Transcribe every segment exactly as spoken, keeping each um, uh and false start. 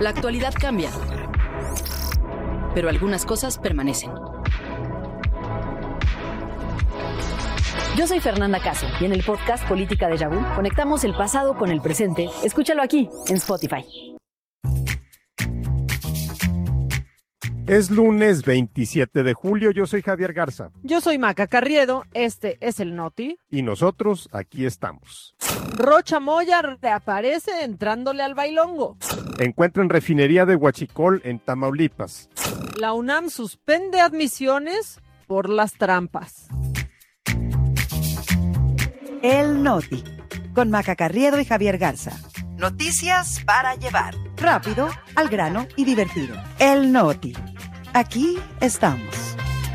La actualidad cambia, pero algunas cosas permanecen. Yo soy Fernanda Caso y en el podcast Política Déjà Vu conectamos el pasado con el presente. Escúchalo aquí en Spotify. Es lunes veintisiete de julio, yo soy Javier Garza. Yo soy Maca Carriedo, este es el Noti. Y nosotros aquí estamos. Rocha Moya reaparece entrándole al bailongo. Encuentran refinería de Huachicol en Tamaulipas. La UNAM suspende admisiones por las trampas. El Noti, con Maca Carriedo y Javier Garza. Noticias para llevar. Rápido, al grano y divertido. El Noti. Aquí estamos.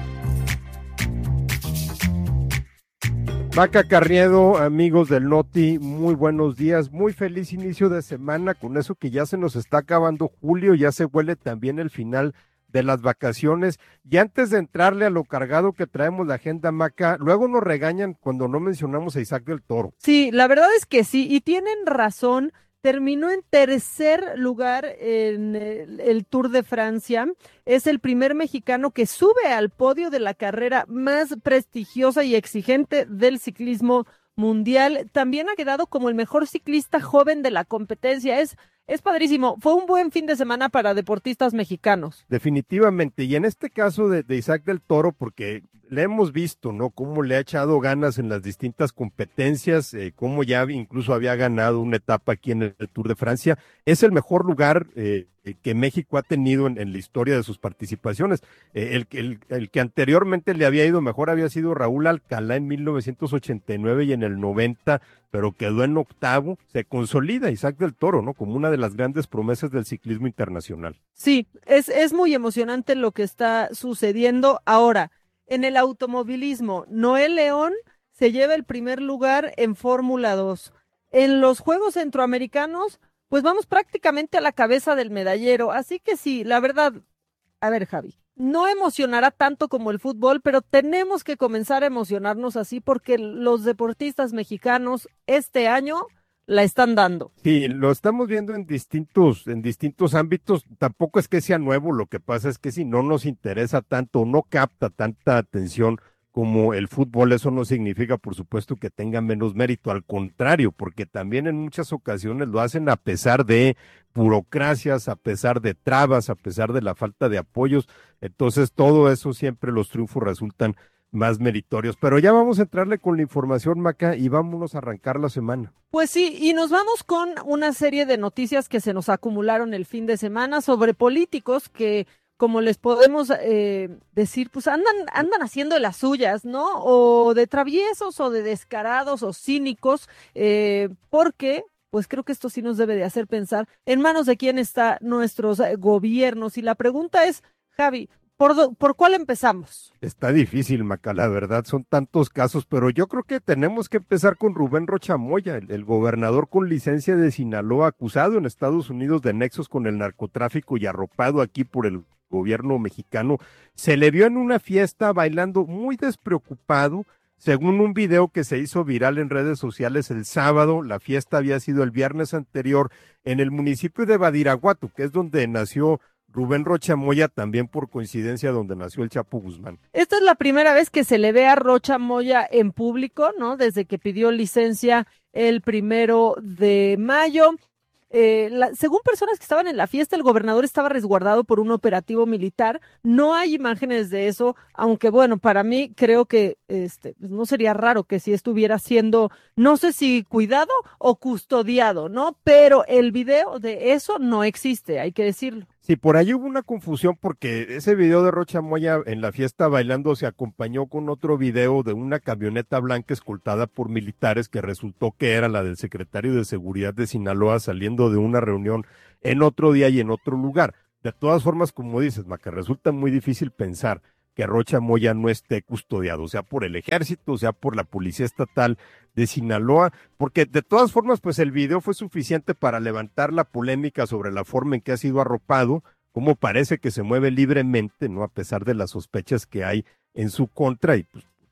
Maca Carriedo, amigos del Noti, muy buenos días, muy feliz inicio de semana, con eso que ya se nos está acabando julio, ya se huele también el final de las vacaciones, y antes de entrarle a lo cargado que traemos la agenda, Maca, luego nos regañan cuando no mencionamos a Isaac del Toro. Sí, la verdad es que sí, y tienen razón. Terminó en tercer lugar en el, el Tour de Francia. Es el primer mexicano que sube al podio de la carrera más prestigiosa y exigente del ciclismo mundial. También ha quedado como el mejor ciclista joven de la competencia. Es, es padrísimo. Fue un buen fin de semana para deportistas mexicanos. Definitivamente. Y en este caso de, de Isaac del Toro, porque le hemos visto, ¿no? Cómo le ha echado ganas en las distintas competencias, eh, cómo ya incluso había ganado una etapa aquí en el, el Tour de Francia. Es el mejor lugar eh, que México ha tenido en, en la historia de sus participaciones. Eh, el, el, el que anteriormente le había ido mejor había sido Raúl Alcalá en mil novecientos ochenta y nueve y en el noventa, pero quedó en octavo. Se consolida Isaac del Toro, ¿no? Como una de las grandes promesas del ciclismo internacional. Sí, es, es muy emocionante lo que está sucediendo ahora. En el automovilismo, Noel León se lleva el primer lugar en Fórmula dos. En los Juegos Centroamericanos, pues vamos prácticamente a la cabeza del medallero. Así que sí, la verdad, a ver, Javi, no emocionará tanto como el fútbol, pero tenemos que comenzar a emocionarnos así porque los deportistas mexicanos este año la están dando. Sí, lo estamos viendo en distintos, en distintos ámbitos. Tampoco es que sea nuevo, lo que pasa es que si no nos interesa tanto, no capta tanta atención como el fútbol, eso no significa, por supuesto, que tenga menos mérito, al contrario, porque también en muchas ocasiones lo hacen a pesar de burocracias, a pesar de trabas, a pesar de la falta de apoyos. Entonces, todo eso siempre los triunfos resultan más meritorios, pero ya vamos a entrarle con la información, Maca, y vámonos a arrancar la semana. Pues sí, y nos vamos con una serie de noticias que se nos acumularon el fin de semana sobre políticos que, como les podemos eh, decir, pues andan, andan haciendo las suyas, ¿no? O de traviesos, o de descarados, o cínicos, eh, porque pues creo que esto sí nos debe de hacer pensar en manos de quién están nuestros eh, gobiernos. Y la pregunta es, Javi, ¿Por, do, ¿Por cuál empezamos? Está difícil, Maca, la verdad, son tantos casos, pero yo creo que tenemos que empezar con Rubén Rocha Moya, el, el gobernador con licencia de Sinaloa, acusado en Estados Unidos de nexos con el narcotráfico y arropado aquí por el gobierno mexicano. Se le vio en una fiesta bailando muy despreocupado, según un video que se hizo viral en redes sociales el sábado. La fiesta había sido el viernes anterior en el municipio de Badiraguato, que es donde nació Rubén Rocha Moya, también por coincidencia donde nació el Chapo Guzmán. Esta es la primera vez que se le ve a Rocha Moya en público, ¿no? Desde que pidió licencia el primero de mayo. Eh, la, según personas que estaban en la fiesta, el gobernador estaba resguardado por un operativo militar. No hay imágenes de eso, aunque bueno, para mí creo que este, pues no sería raro que si estuviera siendo, no sé si cuidado o custodiado, ¿no? Pero el video de eso no existe, hay que decirlo. Sí, por ahí hubo una confusión porque ese video de Rocha Moya en la fiesta bailando se acompañó con otro video de una camioneta blanca escoltada por militares que resultó que era la del secretario de Seguridad de Sinaloa saliendo de una reunión en otro día y en otro lugar. De todas formas, como dices, Maca, resulta muy difícil pensar que Rocha Moya no esté custodiado, sea por el ejército, sea por la policía estatal de Sinaloa, porque de todas formas, pues el video fue suficiente para levantar la polémica sobre la forma en que ha sido arropado, cómo parece que se mueve libremente, ¿no? A pesar de las sospechas que hay en su contra, y pues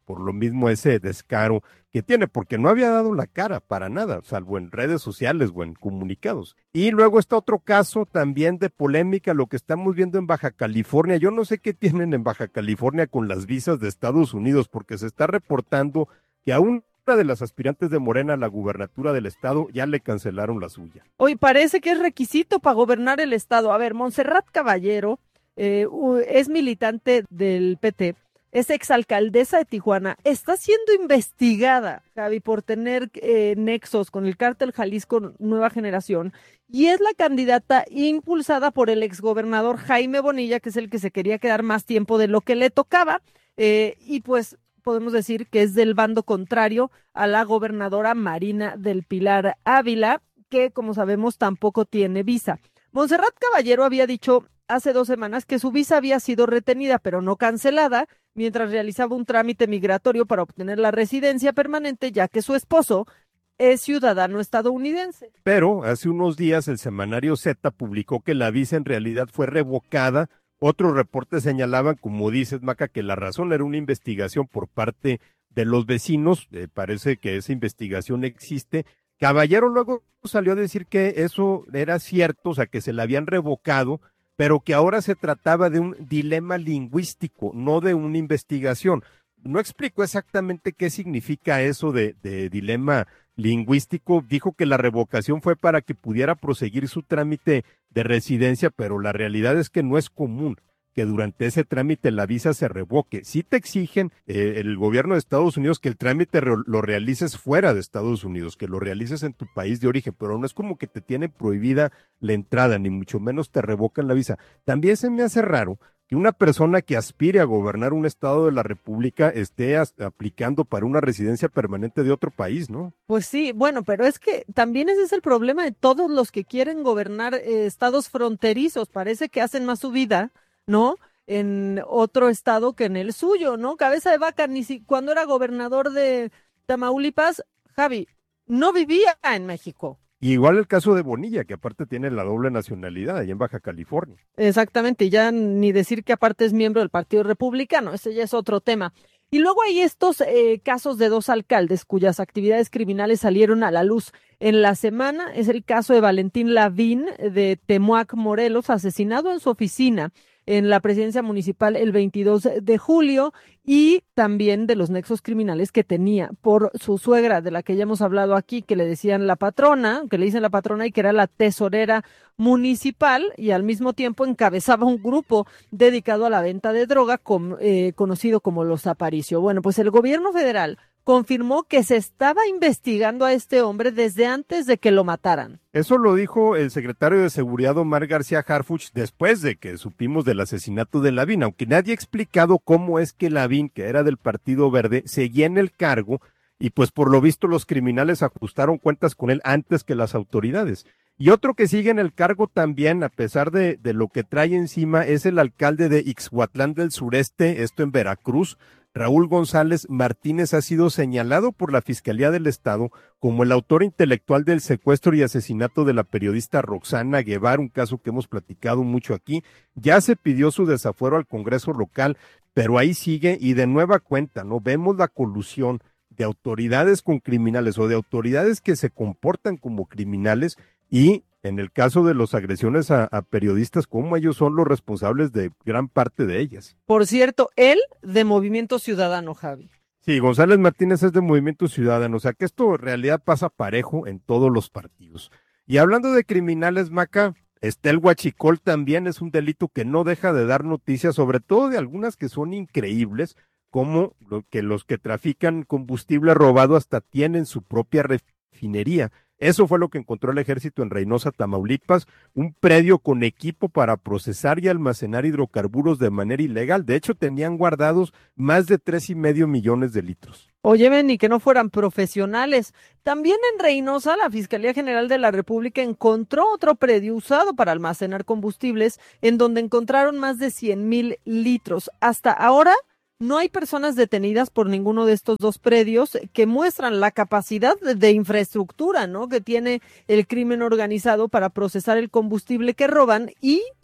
por lo mismo ese descaro que tiene, porque no había dado la cara para nada, salvo en redes sociales o en comunicados. Y luego está otro caso también de polémica, lo que estamos viendo en Baja California. Yo no sé qué tienen en Baja California con las visas de Estados Unidos, porque se está reportando que a una de las aspirantes de Morena a la gubernatura del estado ya le cancelaron la suya. Hoy parece que es requisito para gobernar el estado. A ver, Montserrat Caballero eh, es militante del P T, es exalcaldesa de Tijuana, está siendo investigada, Javi, por tener eh, nexos con el cártel Jalisco Nueva Generación, y es la candidata impulsada por el exgobernador Jaime Bonilla, que es el que se quería quedar más tiempo de lo que le tocaba, eh, y pues podemos decir que es del bando contrario a la gobernadora Marina del Pilar Ávila, que como sabemos tampoco tiene visa. Montserrat Caballero había dicho hace dos semanas que su visa había sido retenida, pero no cancelada, mientras realizaba un trámite migratorio para obtener la residencia permanente, ya que su esposo es ciudadano estadounidense. Pero hace unos días el semanario Z publicó que la visa en realidad fue revocada. Otros reportes señalaban, como dices, Maca, que la razón era una investigación por parte de los vecinos. Eh, parece que esa investigación existe. Caballero luego salió a decir que eso era cierto, o sea, que se la habían revocado, pero que ahora se trataba de un dilema lingüístico, no de una investigación. No explicó exactamente qué significa eso de, de dilema lingüístico. Dijo que la revocación fue para que pudiera proseguir su trámite de residencia, pero la realidad es que no es común que durante ese trámite la visa se revoque. Sí te exigen eh, el gobierno de Estados Unidos que el trámite re- lo realices fuera de Estados Unidos, que lo realices en tu país de origen, pero no es como que te tiene prohibida la entrada, ni mucho menos te revocan la visa. También se me hace raro que una persona que aspire a gobernar un estado de la República esté as- aplicando para una residencia permanente de otro país, ¿no? Pues sí, bueno, pero es que también ese es el problema de todos los que quieren gobernar eh, estados fronterizos. Parece que hacen más su vida, ¿no?, en otro estado que en el suyo, ¿no? Cabeza de Vaca, ni si, cuando era gobernador de Tamaulipas, Javi, no vivía en México. Y igual el caso de Bonilla, que aparte tiene la doble nacionalidad allá en Baja California. Exactamente, y ya ni decir que aparte es miembro del Partido Republicano, ese ya es otro tema. Y luego hay estos eh, casos de dos alcaldes cuyas actividades criminales salieron a la luz en la semana. Es el caso de Valentín Lavín de Temuac, Morelos, asesinado en su oficina en la presidencia municipal el veintidós de julio, y también de los nexos criminales que tenía por su suegra, de la que ya hemos hablado aquí, que le decían la patrona, que le dicen la patrona y que era la tesorera municipal, y al mismo tiempo encabezaba un grupo dedicado a la venta de droga con, eh, conocido como los Aparicio. Bueno, pues el gobierno federal confirmó que se estaba investigando a este hombre desde antes de que lo mataran. Eso lo dijo el secretario de Seguridad Omar García Harfuch después de que supimos del asesinato de Lavín, aunque nadie ha explicado cómo es que Lavín, que era del Partido Verde, seguía en el cargo y pues por lo visto los criminales ajustaron cuentas con él antes que las autoridades. Y otro que sigue en el cargo también, a pesar de, de lo que trae encima, es el alcalde de Ixhuatlán del Sureste, esto en Veracruz. Raúl González Martínez ha sido señalado por la Fiscalía del Estado como el autor intelectual del secuestro y asesinato de la periodista Roxana Guevara, un caso que hemos platicado mucho aquí. Ya se pidió su desafuero al Congreso local, pero ahí sigue y de nueva cuenta, ¿no? Vemos la colusión de autoridades con criminales o de autoridades que se comportan como criminales y en el caso de las agresiones a, a periodistas, cómo ellos son los responsables de gran parte de ellas. Por cierto, él de Movimiento Ciudadano, Javi. Sí, González Martínez es de Movimiento Ciudadano, o sea que esto en realidad pasa parejo en todos los partidos. Y hablando de criminales, Maca, está el huachicol también, es un delito que no deja de dar noticias, sobre todo de algunas que son increíbles, como lo que los que trafican combustible robado hasta tienen su propia refinería. Eso fue lo que encontró el ejército en Reynosa, Tamaulipas, un predio con equipo para procesar y almacenar hidrocarburos de manera ilegal. De hecho, tenían guardados más de tres y medio millones de litros. Oye, ven, y que no fueran profesionales. También en Reynosa, la Fiscalía General de la República encontró otro predio usado para almacenar combustibles, en donde encontraron más de cien mil litros. Hasta ahora, no hay personas detenidas por ninguno de estos dos predios, que muestran la capacidad de, de infraestructura, ¿no?, que tiene el crimen organizado para procesar el combustible que roban y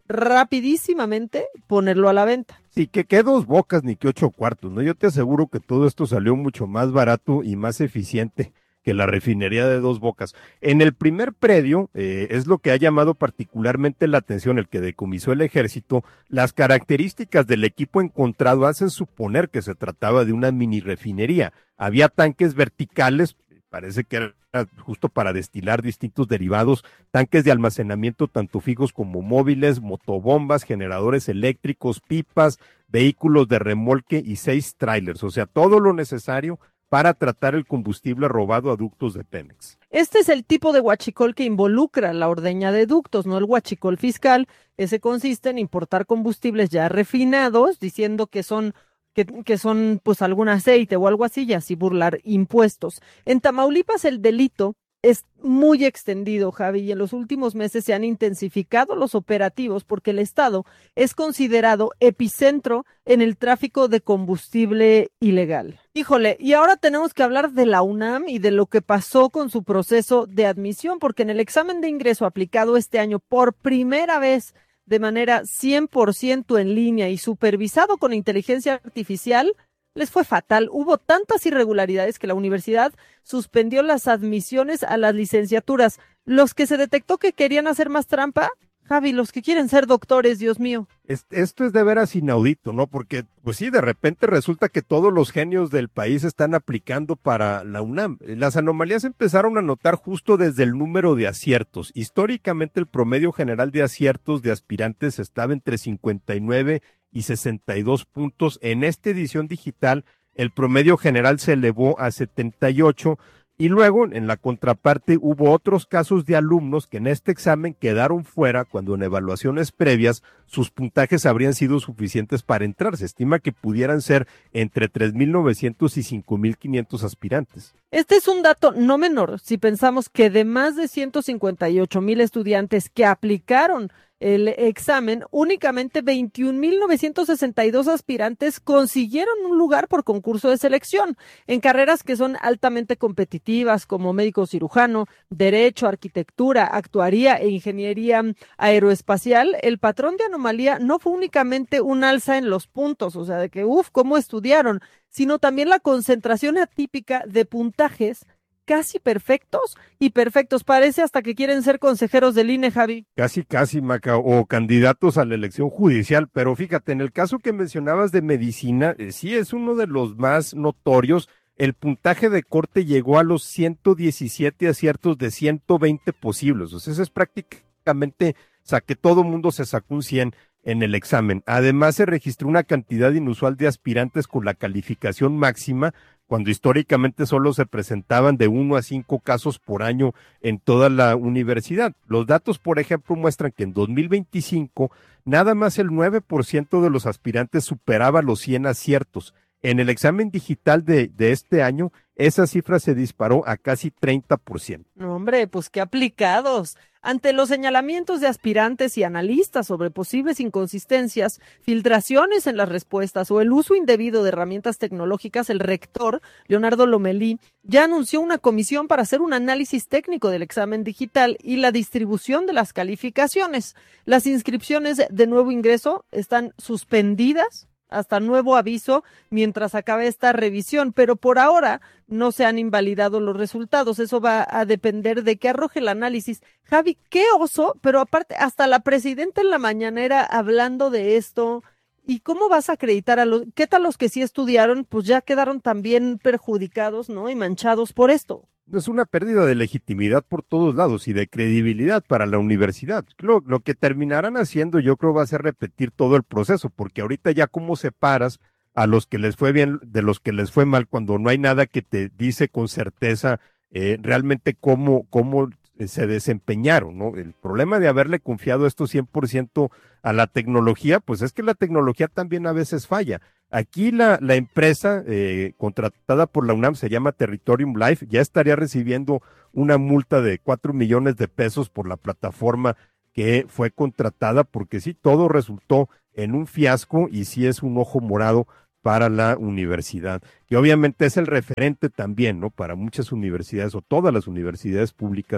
rapidísimamente ponerlo a la venta. Sí, que qué dos bocas ni que ocho cuartos, ¿no? Yo te aseguro que todo esto salió mucho más barato y más eficiente que la refinería de Dos Bocas. En el primer predio, eh, es lo que ha llamado particularmente la atención, el que decomisó el ejército, las características del equipo encontrado hacen suponer que se trataba de una mini refinería. Había tanques verticales, parece que era justo para destilar distintos derivados, tanques de almacenamiento tanto fijos como móviles, motobombas, generadores eléctricos, pipas, vehículos de remolque y seis trailers, o sea, todo lo necesario para tratar el combustible robado a ductos de Pemex. Este es el tipo de huachicol que involucra la ordeña de ductos, no el huachicol fiscal. Ese consiste en importar combustibles ya refinados, diciendo que son que, que son pues algún aceite o algo así, y así burlar impuestos. En Tamaulipas el delito es muy extendido, Javi, y en los últimos meses se han intensificado los operativos porque el estado es considerado epicentro en el tráfico de combustible ilegal. Híjole, y ahora tenemos que hablar de la UNAM y de lo que pasó con su proceso de admisión, porque en el examen de ingreso aplicado este año por primera vez de manera cien por ciento en línea y supervisado con inteligencia artificial, les fue fatal. Hubo tantas irregularidades que la universidad suspendió las admisiones a las licenciaturas. Los que se detectó que querían hacer más trampa, Javi, los que quieren ser doctores, Dios mío. Esto es de veras inaudito, ¿no? Porque, pues sí, de repente resulta que todos los genios del país están aplicando para la UNAM. Las anomalías empezaron a notar justo desde el número de aciertos. Históricamente el promedio general de aciertos de aspirantes estaba entre cincuenta y nueve y sesenta y dos puntos. En esta edición digital el promedio general se elevó a setenta y ocho y luego en la contraparte hubo otros casos de alumnos que en este examen quedaron fuera cuando en evaluaciones previas sus puntajes habrían sido suficientes para entrar. Se estima que pudieran ser entre tres mil novecientos y cinco mil quinientos aspirantes. Este es un dato no menor si pensamos que de más de ciento cincuenta y ocho mil estudiantes que aplicaron el examen, únicamente veintiún mil novecientos sesenta y dos aspirantes consiguieron un lugar por concurso de selección en carreras que son altamente competitivas como médico cirujano, derecho, arquitectura, actuaría e ingeniería aeroespacial. El patrón de anomalía no fue únicamente un alza en los puntos, o sea, de que uff, cómo estudiaron, sino también la concentración atípica de puntajes casi perfectos y perfectos. Parece hasta que quieren ser consejeros del I N E, Javi. Casi, casi, Maca, o candidatos a la elección judicial, pero fíjate, en el caso que mencionabas de medicina, eh, sí es uno de los más notorios. El puntaje de corte llegó a los ciento diecisiete aciertos de ciento veinte posibles, o sea, eso es prácticamente, o sea, que todo mundo se sacó un cien en el examen. Además, se registró una cantidad inusual de aspirantes con la calificación máxima, cuando históricamente solo se presentaban de uno a cinco casos por año en toda la universidad. Los datos, por ejemplo, muestran que en dos mil veinticinco nada más el nueve por ciento de los aspirantes superaba los cien aciertos. En el examen digital de, de este año, esa cifra se disparó a casi treinta por ciento. No, hombre, pues qué aplicados. Ante los señalamientos de aspirantes y analistas sobre posibles inconsistencias, filtraciones en las respuestas o el uso indebido de herramientas tecnológicas, el rector, Leonardo Lomelí, ya anunció una comisión para hacer un análisis técnico del examen digital y la distribución de las calificaciones. Las inscripciones de nuevo ingreso están suspendidas hasta nuevo aviso mientras acabe esta revisión, pero por ahora no se han invalidado los resultados. Eso va a depender de qué arroje el análisis. Javi, qué oso, pero aparte hasta la presidenta en la mañanera hablando de esto. ¿Y cómo vas a acreditar a los, qué tal los que sí estudiaron, pues ya quedaron también perjudicados, ¿no? Y manchados por esto. Es una pérdida de legitimidad por todos lados y de credibilidad para la universidad. Lo, lo que terminarán haciendo, yo creo, va a ser repetir todo el proceso, porque ahorita ya cómo separas a los que les fue bien de los que les fue mal cuando no hay nada que te dice con certeza eh, realmente cómo, cómo se desempeñaron, ¿no? El problema de haberle confiado esto cien por ciento a la tecnología, pues es que la tecnología también a veces falla. Aquí la, la empresa eh, contratada por la UNAM se llama Territorium Life, ya estaría recibiendo una multa de cuatro millones de pesos por la plataforma que fue contratada, porque sí, todo resultó en un fiasco y sí es un ojo morado para la universidad. Y obviamente es el referente también, ¿no? Para muchas universidades o todas las universidades públicas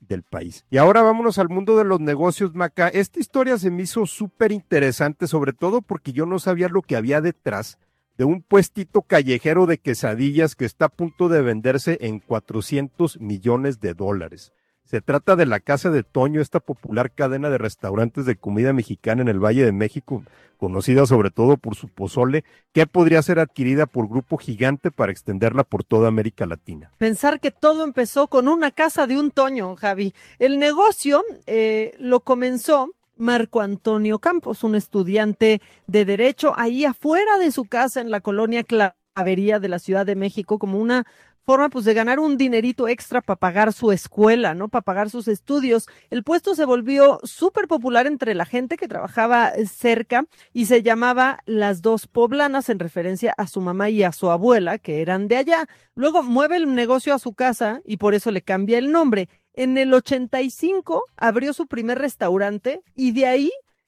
del país. Y ahora vámonos al mundo de los negocios, Maca. Esta historia se me hizo súper interesante, sobre todo porque yo no sabía lo que había detrás de un puestito callejero de quesadillas que está a punto de venderse en cuatrocientos millones de dólares. Se trata de la Casa de Toño, esta popular cadena de restaurantes de comida mexicana en el Valle de México, conocida sobre todo por su pozole, que podría ser adquirida por Grupo Gigante para extenderla por toda América Latina. Pensar que todo empezó con una casa de un Toño, Javi. El negocio eh, lo comenzó Marco Antonio Campos, un estudiante de Derecho, ahí afuera de su casa en la colonia Clavería de la Ciudad de México, como una forma pues de ganar un dinerito extra para pagar su escuela, ¿no? Para pagar sus estudios. El puesto se volvió súper popular entre la gente que trabajaba cerca y se llamaba Las Dos Poblanas en referencia a su mamá y a su abuela, que eran de allá. Luego mueve el negocio a su casa y por eso le cambia el nombre. En el ochenta y cinco abrió su primer restaurante y de ahí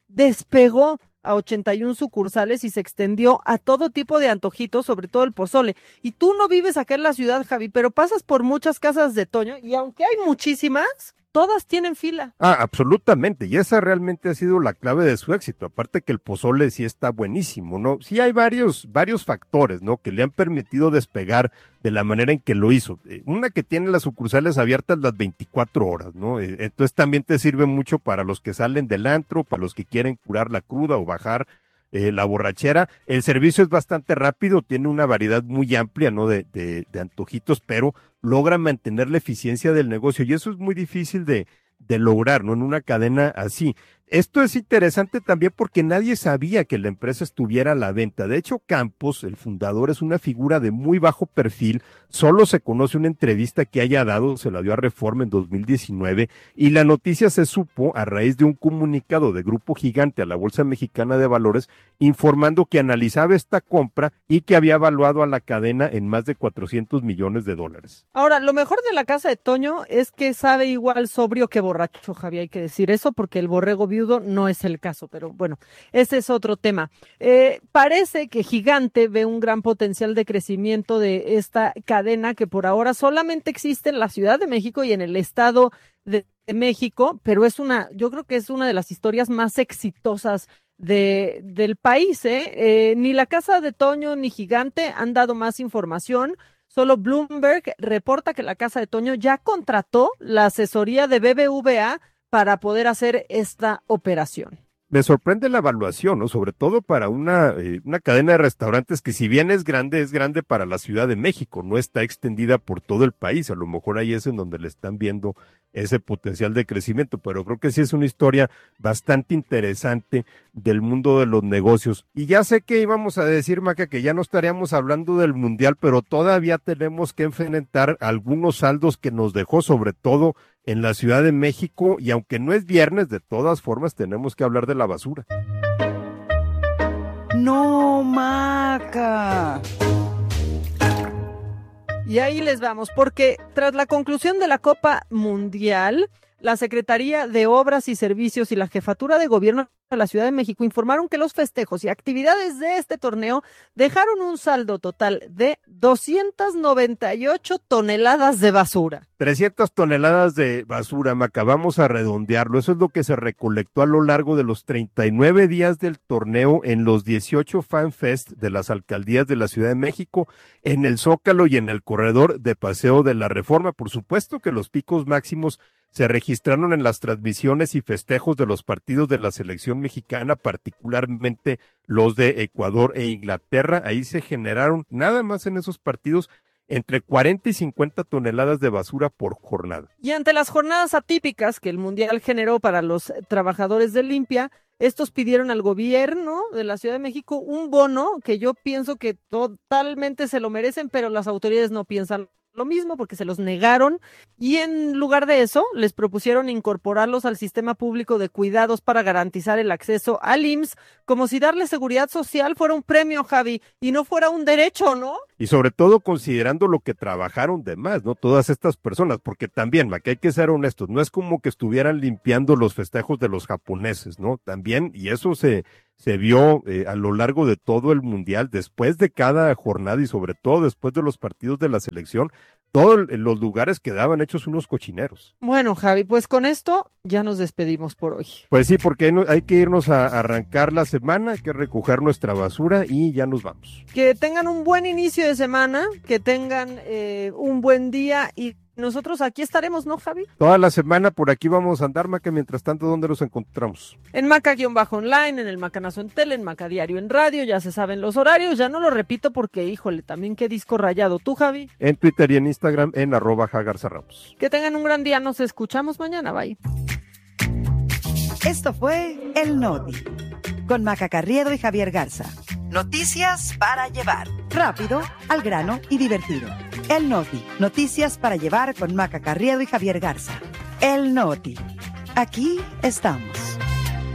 despegó a ochenta y una sucursales y se extendió a todo tipo de antojitos, sobre todo el pozole. Y tú no vives acá en la ciudad, Javi, pero pasas por muchas casas de Toño y aunque hay muchísimas, todas tienen fila. Ah, absolutamente, y esa realmente ha sido la clave de su éxito, aparte que el pozole sí está buenísimo, ¿no? Sí hay varios, varios factores, ¿no? Que le han permitido despegar de la manera en que lo hizo. Una, que tiene las sucursales abiertas las veinticuatro horas, ¿no? Entonces también te sirve mucho para los que salen del antro, para los que quieren curar la cruda o bajar Eh, la borrachera. El servicio es bastante rápido, tiene una variedad muy amplia, ¿no? De, de, de antojitos, pero logra mantener la eficiencia del negocio y eso es muy difícil de, de lograr, ¿no? En una cadena así. Esto es interesante también porque nadie sabía que la empresa estuviera a la venta. De hecho, Campos, el fundador, es una figura de muy bajo perfil. Solo se conoce una entrevista que haya dado, se la dio a Reforma en dos mil diecinueve, y la noticia se supo a raíz de un comunicado de Grupo Gigante a la Bolsa Mexicana de Valores informando que analizaba esta compra y que había evaluado a la cadena en más de cuatrocientos millones de dólares. Ahora, lo mejor de la casa de Toño es que sabe igual sobrio que borracho, Javier, hay que decir eso, porque el borrego viudo no es el caso, pero bueno, ese es otro tema. Eh, parece que Gigante ve un gran potencial de crecimiento de esta cadena que por ahora solamente existe en la Ciudad de México y en el Estado de México, pero es una, yo creo que es una de las historias más exitosas de, del país, ¿eh? Eh, ni la Casa de Toño ni Gigante han dado más información. Solo Bloomberg reporta que la Casa de Toño ya contrató la asesoría de B B V A para poder hacer esta operación. Me sorprende la evaluación, ¿no? Sobre todo para una, eh, una cadena de restaurantes que si bien es grande, es grande para la Ciudad de México, no está extendida por todo el país. A lo mejor ahí es en donde le están viendo ese potencial de crecimiento, pero creo que sí es una historia bastante interesante del mundo de los negocios. Y ya sé que íbamos a decir, Maca, que ya no estaríamos hablando del Mundial, pero todavía tenemos que enfrentar algunos saldos que nos dejó, sobre todo en la Ciudad de México, y aunque no es viernes, de todas formas tenemos que hablar de la basura. No, Maca. Y ahí les vamos, porque tras la conclusión de la Copa Mundial, la Secretaría de Obras y Servicios y la Jefatura de Gobierno de la Ciudad de México informaron que los festejos y actividades de este torneo dejaron un saldo total de doscientas noventa y ocho toneladas de basura. trescientas toneladas de basura, Maca, vamos a redondearlo. Eso es lo que se recolectó a lo largo de los treinta y nueve días del torneo en los dieciocho Fan Fest de las alcaldías de la Ciudad de México, en el Zócalo y en el corredor de Paseo de la Reforma. Por supuesto que los picos máximos se registraron en las transmisiones y festejos de los partidos de la selección mexicana, particularmente los de Ecuador e Inglaterra. Ahí se generaron, nada más en esos partidos, entre cuarenta y cincuenta toneladas de basura por jornada. Y ante las jornadas atípicas que el Mundial generó para los trabajadores de limpia, estos pidieron al gobierno de la Ciudad de México un bono que yo pienso que totalmente se lo merecen, pero las autoridades no piensan lo mismo porque se los negaron y en lugar de eso les propusieron incorporarlos al sistema público de cuidados para garantizar el acceso al I M S S, como si darle seguridad social fuera un premio, Javi, y no fuera un derecho, ¿no? Y sobre todo considerando lo que trabajaron de más, ¿no? Todas estas personas, porque también, Mac, hay que ser honestos, no es como que estuvieran limpiando los festejos de los japoneses, ¿no? También, y eso se... se vio eh, a lo largo de todo el Mundial, después de cada jornada y sobre todo después de los partidos de la selección, todos los lugares quedaban hechos unos cochineros. Bueno, Javi, pues con esto ya nos despedimos por hoy. Pues sí, porque hay que irnos a arrancar la semana, hay que recoger nuestra basura y ya nos vamos. Que tengan un buen inicio de semana, que tengan eh, un buen día y nosotros aquí estaremos, ¿no, Javi? Toda la semana por aquí vamos a andar, Maca. Mientras tanto, ¿dónde nos encontramos? En Maca-online, en el Macanazo en tele, en Maca Diario en radio, ya se saben los horarios, ya no lo repito porque, híjole, también qué disco rayado. ¿Tú, Javi? En Twitter y en Instagram, en arroba Jagarza Ramos. Que tengan un gran día, nos escuchamos mañana, bye. Esto fue El Noti, con Maca Carriedo y Javier Garza. Noticias para llevar, rápido, al grano y divertido. El Noti, noticias para llevar con Maca Carriedo y Javier Garza. El Noti, aquí estamos.